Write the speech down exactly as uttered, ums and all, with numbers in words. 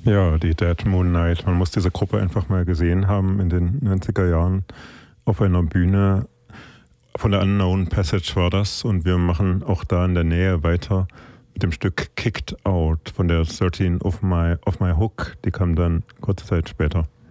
Ja, die Dead Moon Night. Man muss diese Gruppe einfach mal gesehen haben in den neunziger Jahren auf einer Bühne. Von der Unknown Passage war das und wir machen auch da in der Nähe weiter mit dem Stück Kicked Out von der thirteen of My, of My Hook. Die kam dann kurze Zeit später.